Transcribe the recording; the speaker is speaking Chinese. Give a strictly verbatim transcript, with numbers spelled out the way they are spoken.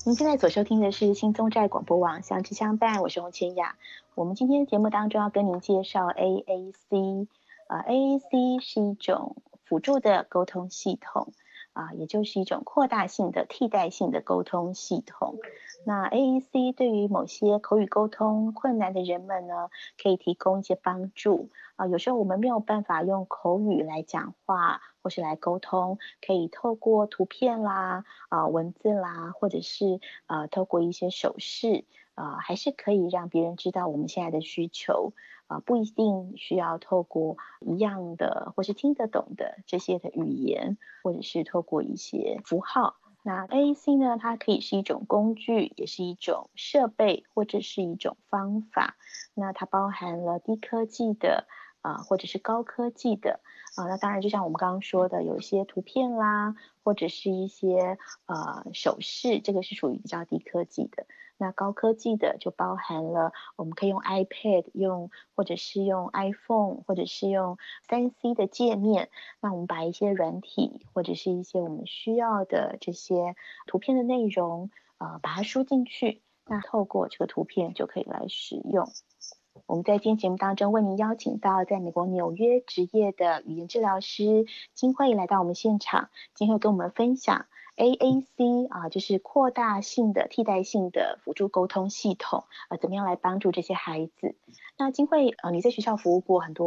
您现在所收听的是新宗寨广播网相知相伴，我是洪千雅。我们今天节目当中要跟您介绍 A A C， 呃，A A C 是一种辅助的沟通系统，啊、呃，也就是一种扩大性的替代性的沟通系统。那 A A C 对于某些口语沟通困难的人们呢，可以提供一些帮助。啊、呃，有时候我们没有办法用口语来讲话或是来沟通，可以透过图片啦、啊、呃、文字啦，或者是呃透过一些手势，呃，还是可以让别人知道我们现在的需求。啊、呃，不一定需要透过一样的或是听得懂的这些的语言，或者是透过一些符号。那 A A C 呢，它可以是一种工具，也是一种设备，或者是一种方法。那它包含了低科技的啊、呃，或者是高科技的啊、呃。那当然，就像我们刚刚说的，有一些图片啦，或者是一些呃手势，这个是属于比较低科技的。那高科技的就包含了我们可以用 iPad 用，或者是用 iPhone， 或者是用 三 C 的界面。那我们把一些软体或者是一些我们需要的这些图片的内容，呃，把它输进去，那透过这个图片就可以来使用。我们在今天节目当中为您邀请到在美国纽约执业的语言治疗师金慧来到我们现场，今天会跟我们分享 A A C 啊，就是扩大性的替代性的辅助沟通系统，呃，怎么样来帮助这些孩子？那金慧，呃，你在学校服务过很多